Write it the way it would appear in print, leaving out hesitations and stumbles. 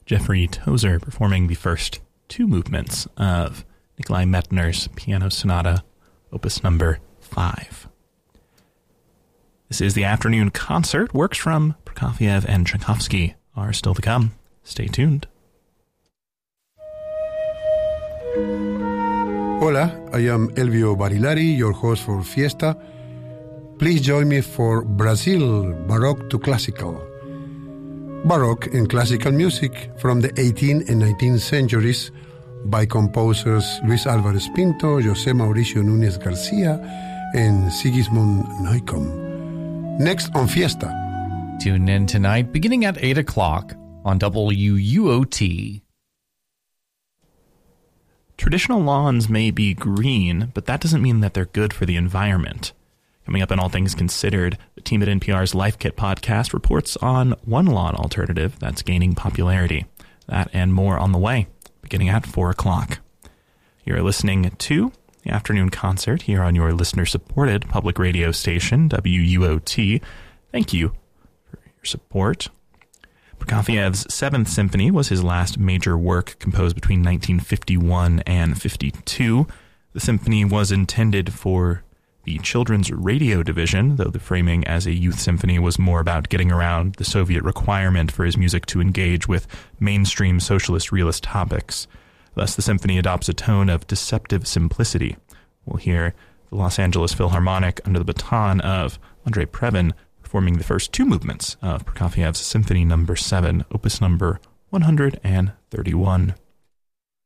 Jeffrey Tozer performing the first two movements of Nikolai Medtner's Piano Sonata, Opus number 5. This is the afternoon concert. Works from Prokofiev and Tchaikovsky are still to come. Stay tuned. Hola, I am Elvio Barilari, your host for Fiesta. Please join me for Brazil, Baroque to Classical. Baroque and classical music from the 18th and 19th centuries by composers Luis Álvarez Pinto, José Mauricio Núñez García, and Sigismund Neukomm. Next on Fiesta. Tune in tonight beginning at 8 o'clock on WUOT. Traditional lawns may be green, but that doesn't mean that they're good for the environment. Coming up on All Things Considered, the team at NPR's Life Kit podcast reports on one lawn alternative that's gaining popularity. That and more on the way, beginning at 4 o'clock. You're listening to the afternoon concert here on your listener-supported public radio station, WUOT. Thank you for your support. Prokofiev's Seventh Symphony was his last major work, composed between 1951 and 52. The symphony was intended for the children's radio division, though the framing as a youth symphony was more about getting around the Soviet requirement for his music to engage with mainstream socialist realist topics. Thus, the symphony adopts a tone of deceptive simplicity. We'll hear the Los Angeles Philharmonic under the baton of Andrei Previn performing the first two movements of Prokofiev's Symphony No. 7, Opus number 131.